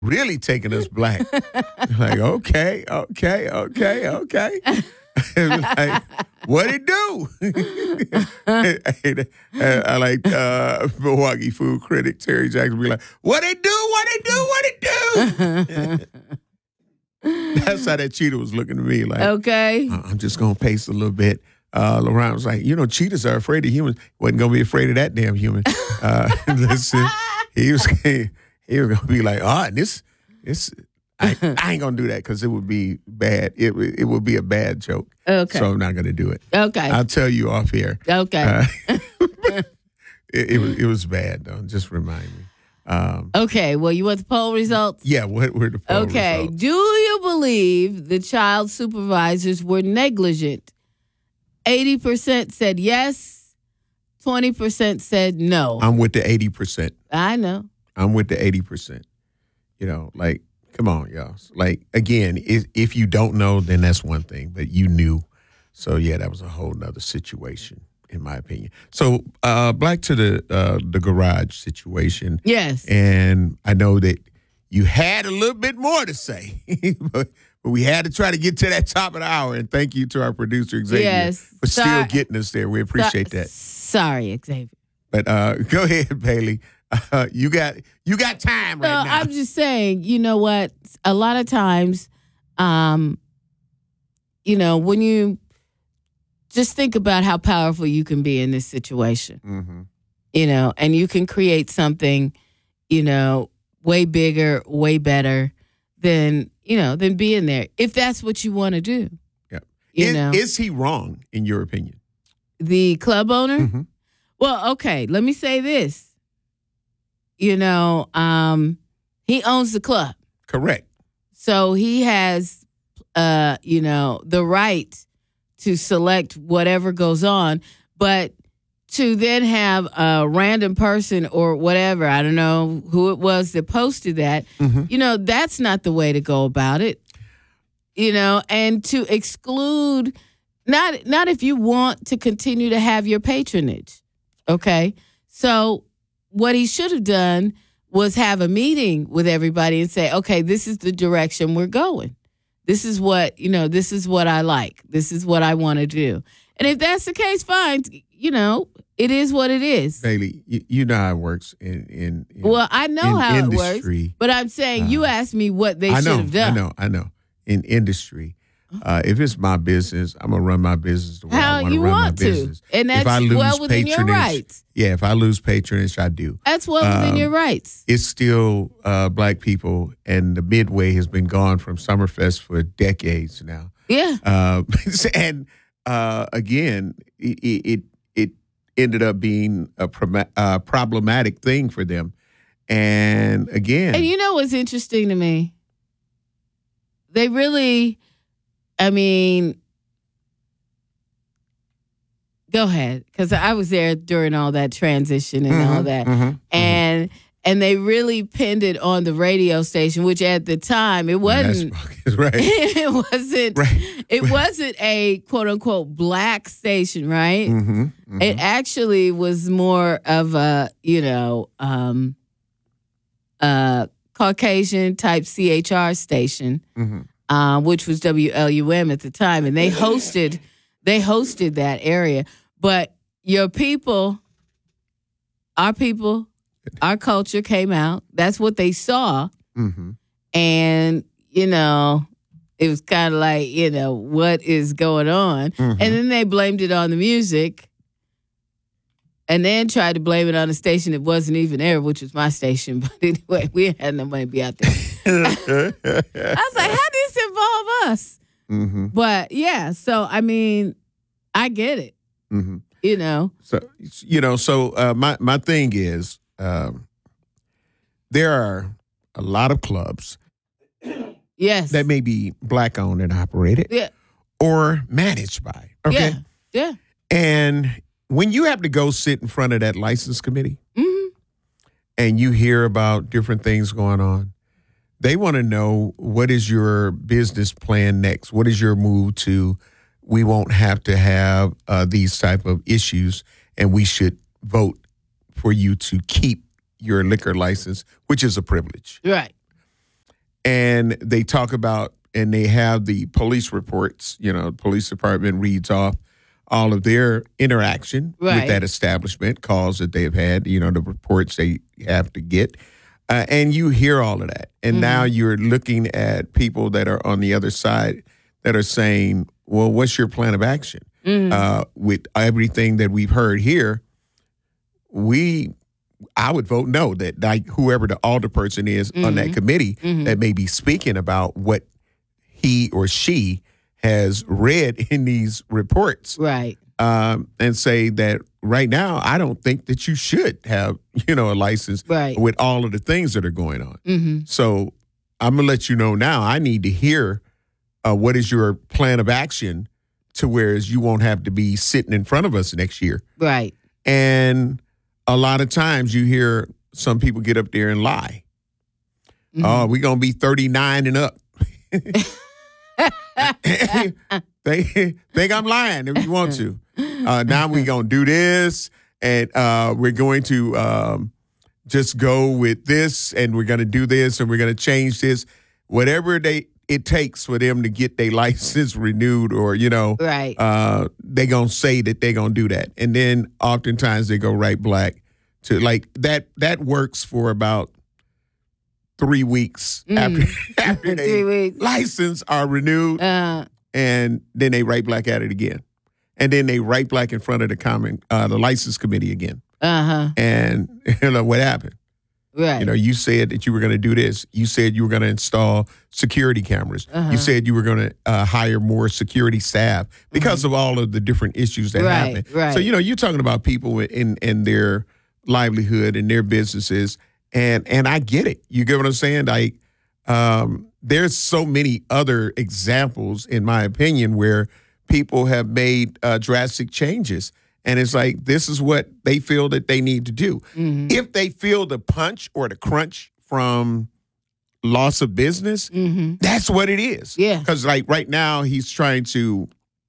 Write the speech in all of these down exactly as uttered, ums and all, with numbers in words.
really taking us black. Like, okay, okay, okay, okay. Like, what it do? I, I like uh, Milwaukee food critic Terry Jackson be like, what it do? What it do? What it do? That's how that cheetah was looking at me. Like, okay, I'm just gonna pace a little bit. Uh, LaRon was like, you know, cheetahs are afraid of humans. Wasn't gonna be afraid of that damn human. Uh, listen, he was he, he was gonna be like, oh, this this. I, I ain't gonna do that because it would be bad. It it would be a bad joke. Okay. So I'm not gonna do it. Okay. I'll tell you off here. Okay. Uh, it, it was it was bad though. Just remind me. Um, okay. Well, you want the poll results? yeah. What were the poll Okay. results? Do you believe the child supervisors were negligent? Eighty percent said yes. Twenty percent said no. I'm with the eighty percent. I know. I'm with the eighty percent. You know, like. Come on, y'all. Like, again, if, if you don't know, then that's one thing, but you knew. So, yeah, that was a whole nother situation, in my opinion. So, uh, back to the uh, the garage situation. Yes. And I know that you had a little bit more to say, but, but we had to try to get to that top of the hour. And thank you to our producer, Xavier, yes. for Sorry. still getting us there. We appreciate so- that. Sorry, Xavier. But uh, go ahead, Bailey. Uh, you got you got time right no, now. I'm just saying, you know what? A lot of times, um, you know, when you just think about how powerful you can be in this situation, mm-hmm. you know, and you can create something, you know, way bigger, way better than, you know, than being there, if that's what you want to do. Yeah. You is, know, is he wrong, in your opinion? The club owner? Mm-hmm. Well, okay, let me say this. You know, um, he owns the club. Correct. So he has, uh, you know, the right to select whatever goes on. But to then have a random person or whatever, I don't know who it was that posted that, mm-hmm. you know, that's not the way to go about it. You know, and to exclude, not not if you want to continue to have your patronage. Okay? So what he should have done was have a meeting with everybody and say, okay, this is the direction we're going. This is what, you know, this is what I like. This is what I want to do. And if that's the case, fine. You know, it is what it is. Bailey, you, you know how it works in, in, in Well, I know how industry. it works, but I'm saying uh, you asked me what they I should know, have done. I know, I know. In industry, uh, if it's my business, I'm gonna run my business the way how I want to you run want my to. business. And that's if I lose well within your patronage, rights. Yeah, if I lose patronage, I do. That's well um, within your rights. It's still uh, black people, and the Midway has been gone from Summerfest for decades now. Yeah. Uh, and uh, again, it, it it ended up being a pro- uh, problematic thing for them. And again, and you know what's interesting to me? They really, I mean, go ahead, because I was there during all that transition and mm-hmm, all that, mm-hmm, and mm-hmm. and they really pinned it on the radio station, which at the time it wasn't. That's right. It wasn't. Right. It wasn't a quote unquote black station, right? Mm-hmm, mm-hmm. It actually was more of a, you know, um, uh, Caucasian type C H R station, mm-hmm. uh, which was W L U M at the time, and they hosted, they hosted that area. But your people, our people, our culture came out. That's what they saw, mm-hmm. and you know, it was kind of like, you know, what is going on? Mm-hmm. And then they blamed it on the music. And then tried to blame it on a station that wasn't even there, which was my station. But anyway, we had no money to be out there. I was like, how does this involve us? Mm-hmm. But yeah, so I mean, I get it. Mm-hmm. You know. So you know, so uh, my my thing is, um, there are a lot of clubs, yes, that may be black owned and operated, yeah, or managed by. Okay, yeah, yeah. And when you have to go sit in front of that license committee, mm-hmm. and you hear about different things going on, they want to know, what is your business plan next? What is your move to, we won't have to have uh, these type of issues, and we should vote for you to keep your liquor license, which is a privilege. Right. and they talk about, and they have the police reports. You know, the police department reads off all of their interaction Right. with that establishment, calls that they've had, you know, the reports they have to get. Uh, and you hear all of that. And Mm-hmm. now you're looking at people that are on the other side that are saying, well, what's your plan of action? Mm-hmm. Uh, with everything that we've heard here, we, I would vote no, that like whoever the alderperson is on that committee Mhm. that may be speaking about what he or she has read in these reports, Right. um, and say that right now, I don't think that you should have, you know, a license Right. with all of the things that are going on. Mm-hmm. So I'm gonna let you know now. I need to hear uh, what is your plan of action to whereas you won't have to be sitting in front of us next year. Right. And a lot of times you hear some people get up there and lie. Mhm. Oh, we're gonna be thirty-nine and up. they think I'm lying if you want to. Uh, now we're gonna do this, and uh, we're going to um, just go with this, and we're gonna do this, and we're gonna change this, whatever they it takes for them to get their license renewed, or you know, Right. uh, they gonna say that they gonna do that, and then oftentimes they go right black to like that. That works for about three weeks Mm. after after Three they weeks. license are renewed, Uh, and then they write black at it again, and then they write black in front of the common uh, the license committee again, uh-huh. and you know what happened. Right. You know, you said that you were going to do this. You said you were going to install security cameras. Uh-huh. You said you were going to uh, hire more security staff because of all of the different issues that Right, happen. right. So, you know, you're talking about people in, in their livelihood and their businesses. And and I get it. You get what I'm saying? Like, um, there's so many other examples, in my opinion, where people have made uh, drastic changes. And it's like, this is what they feel that they need to do. Mm-hmm. If they feel the punch or the crunch from loss of business, Mm-hmm. that's what it is. Yeah. Because like right now, he's trying to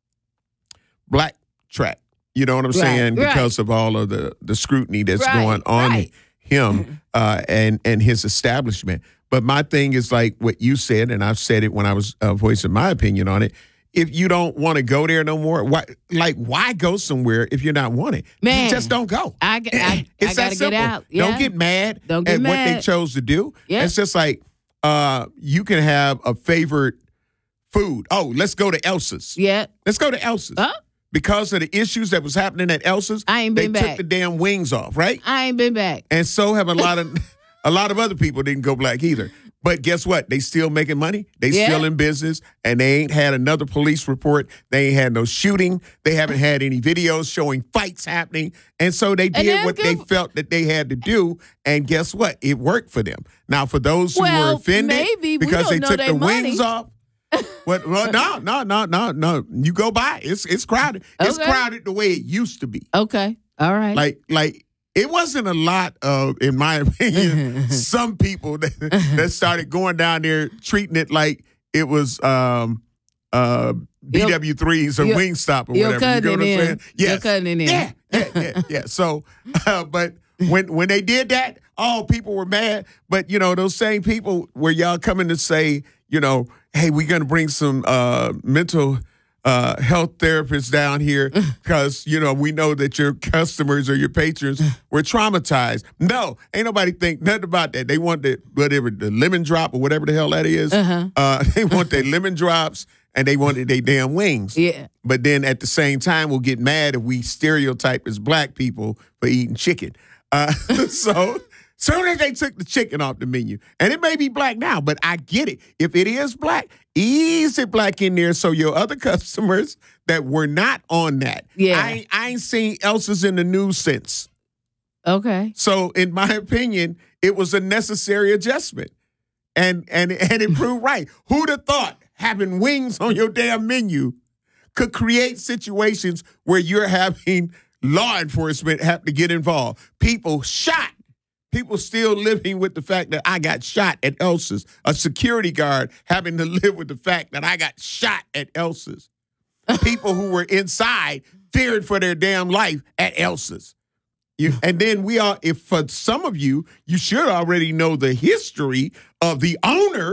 black track. You know what I'm Right, saying? right. Because of all of the, the scrutiny that's Right, going on right. him uh, and, and his establishment. But my thing is like what you said, and I've said it when I was uh, voicing my opinion on it. If you don't want to go there no more, why, like, why go somewhere if you're not wanted? Man. You just don't go. I, g- I, It's I that gotta get simple. out. Yeah. Don't get mad Don't get at what they mad. chose to do. Yeah. It's just like uh, you can have a favorite food. Oh, let's go to Elsa's. Yeah. Let's go to Elsa's. Huh? Because of the issues that was happening at Elsa's, I ain't they been took back. the damn wings off, right? I ain't been back. And so have a lot of a lot of other people didn't go black either. But guess what? They still making money. They Yeah. still in business, and they ain't had another police report. They ain't had no shooting. They haven't had any videos showing fights happening. And so they did that's what they good. felt that they had to do. And guess what? It worked for them. Now, for those who Well, were offended maybe. We because don't they know took they the money. wings off. What? Well, no, no, no, no, no. You go by. It's it's crowded. It's Okay. crowded the way it used to be. Okay. All right. Like like it wasn't a lot of, in my opinion, some people that, that started going down there treating it like it was um uh B W threes or You're- Wingstop or you're whatever. You cutting know what I'm it in. saying? You're Yes. cutting it in. Yeah, yeah, yeah, yeah. So uh, but when when they did that, all people were mad. But you know, those same people where y'all coming to say, you know, hey, we're gonna bring some uh mental uh, health therapists down here because, you know, we know that your customers or your patrons were traumatized. No, ain't nobody think nothing about that. They want the, whatever, the lemon drop or whatever the hell that is. Uh-huh. Uh, they want their lemon drops and they wanted their damn wings. Yeah. But then at the same time, we'll get mad if we stereotype as black people for eating chicken. Uh, so... Soon as they took the chicken off the menu, and it may be black now, but I get it. If it is black, ease it black in there so your other customers that were not on that. Yeah. I, ain't- I ain't seen Elsa's in the news since. Okay. So in my opinion, it was a necessary adjustment. And and, and it proved right. Who'd have thought having wings on your damn menu could create situations where you're having law enforcement have to get involved? People shot. People still living with the fact that I got shot at Elsa's. A security guard having to live with the fact that I got shot at Elsa's. People who were inside feared for their damn life at Elsa's. You, and then we are, if for some of you, you should already know the history of the owner